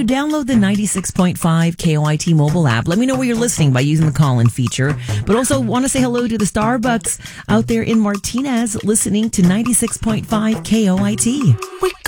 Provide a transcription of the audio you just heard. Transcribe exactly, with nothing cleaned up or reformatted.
download the ninety-six point five K O I T mobile app. Let me know where you're listening by using the call-in feature. But also want to say hello to the Starbucks out there in Martinez listening to ninety-six point five K O I T. We